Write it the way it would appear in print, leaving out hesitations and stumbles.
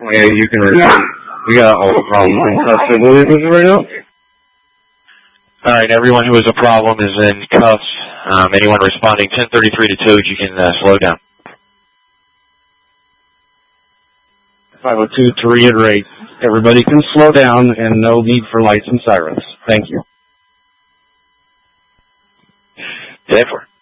Yeah, you can repeat. We got all the problems in custody right now. All right, everyone who has a problem is in cuffs. Anyone responding 1033 to Toad, you can slow down. 502 to reiterate, everybody can slow down and no need for lights and sirens. Thank you. 10-4.